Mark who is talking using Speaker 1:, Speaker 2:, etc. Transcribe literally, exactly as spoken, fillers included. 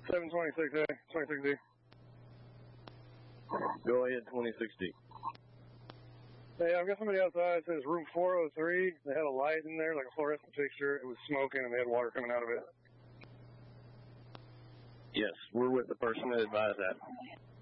Speaker 1: seven twenty-six A, twenty-six D.
Speaker 2: Go ahead, twenty-six D.
Speaker 1: Hey, I've got somebody outside. It says room four oh three. They had a light in there, like a fluorescent fixture. It was smoking and they had water coming out of it.
Speaker 2: Yes, we're with the person that advised that.